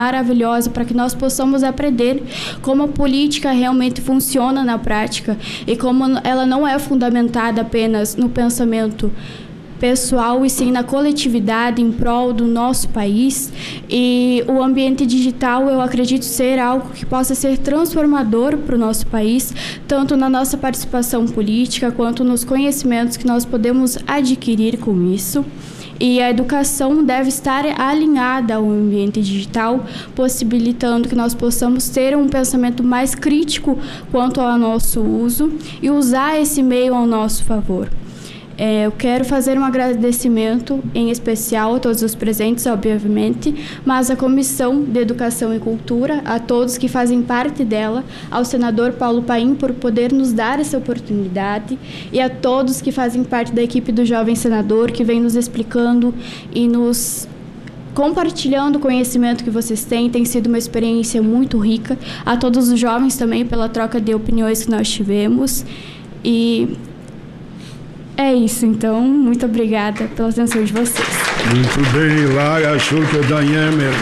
maravilhosa para que nós possamos aprender como a política realmente funciona na prática e como ela não é fundamentada apenas no pensamento pessoal e sim na coletividade em prol do nosso país. E o ambiente digital, eu acredito ser algo que possa ser transformador para o nosso país, tanto na nossa participação política quanto nos conhecimentos que nós podemos adquirir com isso. E a educação deve estar alinhada ao ambiente digital, possibilitando que nós possamos ter um pensamento mais crítico quanto ao nosso uso e usar esse meio ao nosso favor. Eu quero fazer um agradecimento em especial a todos os presentes, obviamente, mas à Comissão de Educação e Cultura, a todos que fazem parte dela, ao senador Paulo Paim por poder nos dar essa oportunidade e a todos que fazem parte da equipe do Jovem Senador, que vem nos explicando e nos compartilhando o conhecimento que vocês têm. Tem sido uma experiência muito rica. A todos os jovens também pela troca de opiniões que nós tivemos. E é isso, então, muito obrigada pela atenção de vocês. Muito bem, Lara Schulter-Danhemer.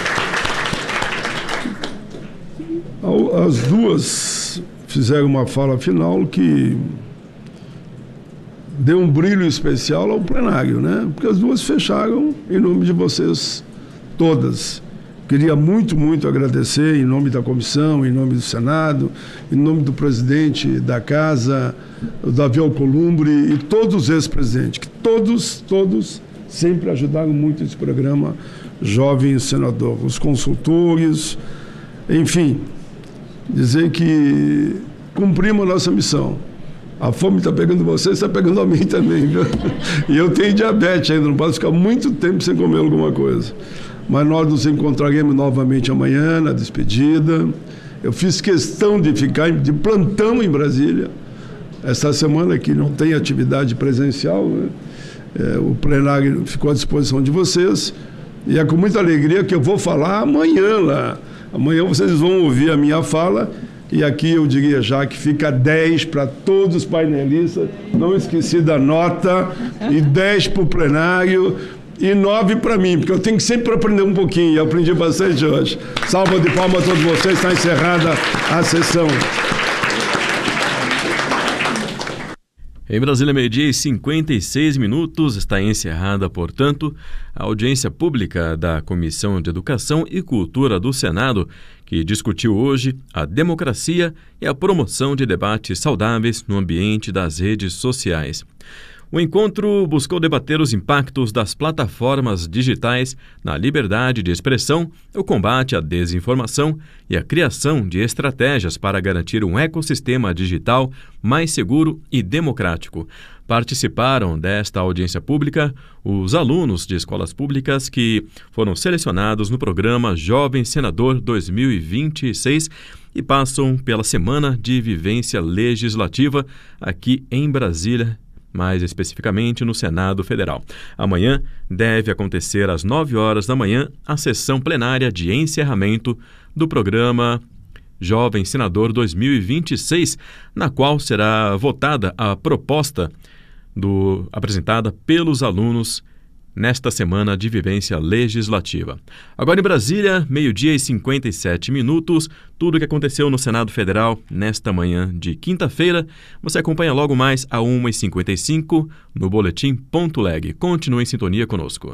As duas fizeram uma fala final que deu um brilho especial ao plenário, né? Porque as duas fecharam em nome de vocês todas. Queria muito, muito agradecer em nome da comissão, em nome do Senado, em nome do presidente da Casa, o Davi Alcolumbre e todos os ex-presidentes, que todos sempre ajudaram muito esse programa Jovem Senador, os consultores, enfim, dizer que cumprimos a nossa missão. A fome está pegando você, está pegando a mim também, viu? E eu tenho diabetes ainda, não posso ficar muito tempo sem comer alguma coisa. Mas nós nos encontraremos novamente amanhã, na despedida. Eu fiz questão de ficar de plantão em Brasília. Esta semana que não tem atividade presencial, né? O plenário ficou à disposição de vocês. E é com muita alegria que eu vou falar amanhã lá. Amanhã vocês vão ouvir a minha fala. E aqui eu diria já que fica 10 para todos os painelistas. Não esqueci da nota. E 10 para o plenário. E 9 para mim, porque eu tenho que sempre aprender um pouquinho. Eu aprendi bastante hoje. Salva de palmas a todos vocês. Está encerrada a sessão. Em Brasília, 12h56, está encerrada, portanto, a audiência pública da Comissão de Educação e Cultura do Senado, que discutiu hoje a democracia e a promoção de debates saudáveis no ambiente das redes sociais. O encontro buscou debater os impactos das plataformas digitais na liberdade de expressão, o combate à desinformação e a criação de estratégias para garantir um ecossistema digital mais seguro e democrático. Participaram desta audiência pública os alunos de escolas públicas que foram selecionados no programa Jovem Senador 2026 e passam pela Semana de Vivência Legislativa aqui em Brasília, mais especificamente no Senado Federal. Amanhã deve acontecer às 9 horas da manhã a sessão plenária de encerramento do programa Jovem Senador 2026, na qual será votada a proposta apresentada pelos alunos nesta Semana de Vivência Legislativa. Agora em Brasília, 12h57, tudo o que aconteceu no Senado Federal nesta manhã de quinta-feira, você acompanha logo mais a 1h55 no Boletim Ponto Leg. Continue em sintonia conosco.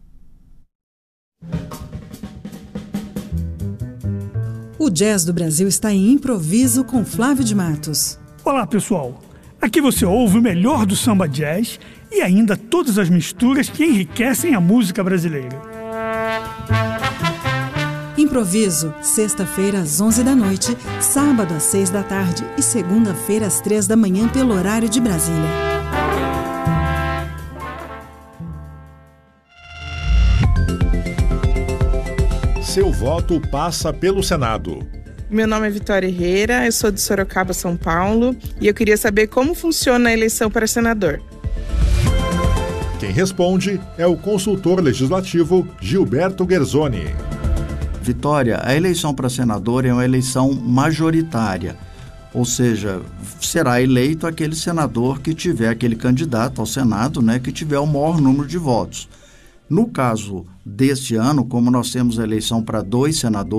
O Jazz do Brasil está em improviso com Flávio de Matos. Olá, pessoal. Aqui você ouve o melhor do samba jazz e ainda todas as misturas que enriquecem a música brasileira. Improviso, sexta-feira às 11 da noite, sábado às 6 da tarde e segunda-feira às 3 da manhã pelo horário de Brasília. Seu voto passa pelo Senado. Meu nome é Vitória Herrera, eu sou de Sorocaba, São Paulo, e eu queria saber como funciona a eleição para senador. Quem responde é o consultor legislativo Gilberto Guerzoni. Vitória, a eleição para senador é uma eleição majoritária, ou seja, será eleito aquele senador que tiver, aquele candidato ao Senado, né, que tiver o maior número de votos. No caso deste ano, como nós temos a eleição para 2 senadores,